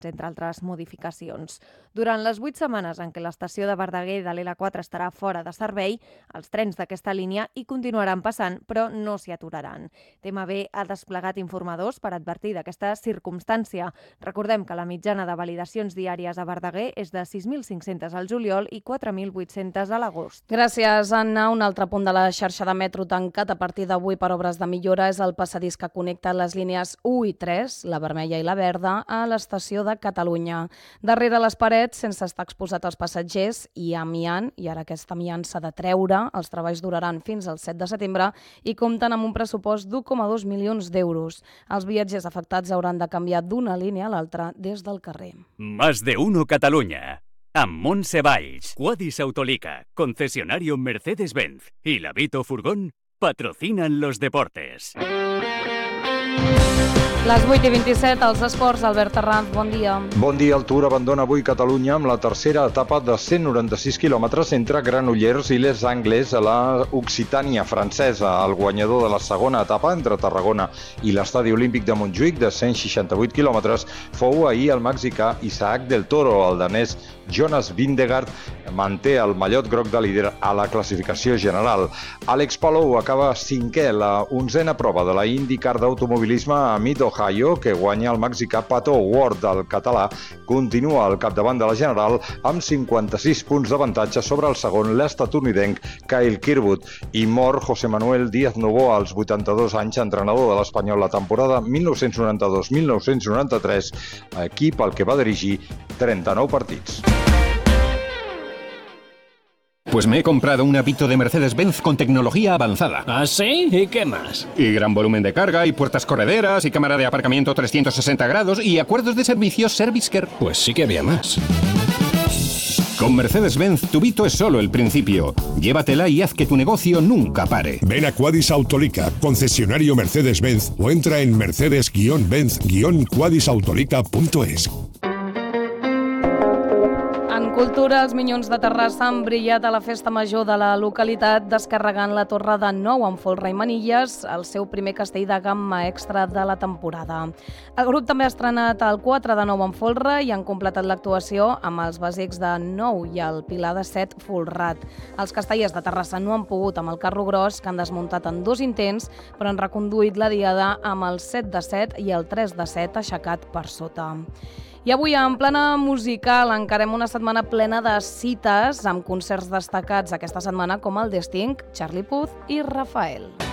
entre altres modificacions. Durant les 8 setmanes en què l'estació de Verdaguer de l'L4 estarà fora de servei, els trens d'aquesta línia hi continuaran passant, però no s'hi aturaran. TMB ha desplegat informadors per advertir d'aquesta circumstància. Recordem que la mitjana de validacions diàries a Verdaguer és de 6.500 al juliol i 4.800 a l'agost. Gràcies, Anna. Un altre punt de la xarxa de metro tancat a partir d'avui per obres de millora és el passadís que connecta les línies 1 i 3, la vermella i la verda, a l'estació de Catalunya. Darrere les parets, sense estar exposat als passatgers, hi ha amiant, i ara aquest amiant s'ha de treure. Els treballs duraran fins al 7 de setembre i compten amb un pressupost d'1,2 milions d'euros. Els viatgers afectats hauran de canviar d'una línia a l'altra des del carrer. Más de uno Cataluña. Amb Montse Valls, Quadis Autolica, concesionario Mercedes-Benz y Lavito Furgón patrocinan los deportes. Les 8:27, als esports, Albert Arranz, bon dia. Bon dia. El Tour abandona avui Catalunya amb la tercera etapa de 196 quilòmetres entre Granollers i Les Angles a la Occitània francesa. El guanyador de la segona etapa entre Tarragona i l'Estadi Olímpic de Montjuïc de 168 quilòmetres fou ahir el mexicà Isaac del Toro. El danès Jonas Vingegaard manté el mallot groc de líder a la classificació general. Àlex Palou acaba cinquè la 11a prova de la IndyCar d'automobilisme a Mid-Ohio, que guanya el mexicà Pato O'Ward. El català continua al capdavant de la general amb 56 punts d'avantatge sobre el segon, l'estatunidenc Kyle Kirkwood. I mor José Manuel Díaz Novoa, als 82 anys, entrenador de l'Espanyol la temporada 1992-1993, equip al que va dirigir 39 partits. Pues me he comprado un Avito de Mercedes-Benz con tecnología avanzada. ¿Ah, sí? ¿Y qué más? Y gran volumen de carga, y puertas correderas, y cámara de aparcamiento 360 grados, y acuerdos de servicios ServiceCare. Pues sí que había más. Con Mercedes-Benz, tu Vito es solo el principio. Llévatela y haz que tu negocio nunca pare. Ven a Quadis Autolica, concesionario Mercedes-Benz, o entra en mercedes-benz-quadisautolica.es. En cultura, els Minyons de Terrassa han brillat a la festa major de la localitat descarregant la torre de Nou amb folre i manilles, el seu primer castell de gamma extra de la temporada. El grup també ha estrenat el 4 de Nou amb folre i han completat l'actuació amb els bàsics de Nou i el pilar de 7 folrat. Els castellers de Terrassa no han pogut amb el carro gros, que han desmuntat en 2 intents, però han reconduït la diada amb el 7 de 7 i el 3 de 7 aixecat per sota. I avui, en plana musical, encarem una setmana plena de cites amb concerts destacats aquesta setmana com el de Sting, Charlie Puth i Rafael.